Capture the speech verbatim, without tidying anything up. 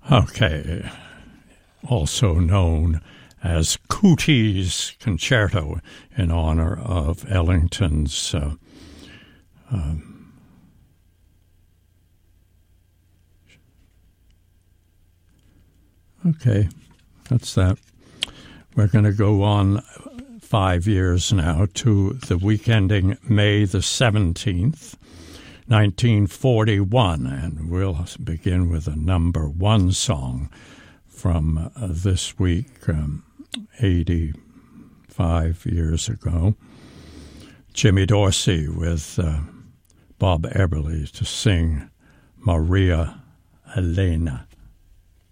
Okay, also known as Cootie's Concerto in honor of Ellington's uh, um, okay, that's that. We're going to go on five years now to the week ending May the seventeenth, nineteen forty-one, and we'll begin with a number one song from uh, this week, um, eighty-five years ago. Jimmy Dorsey with uh, Bob Eberly to sing Maria Elena.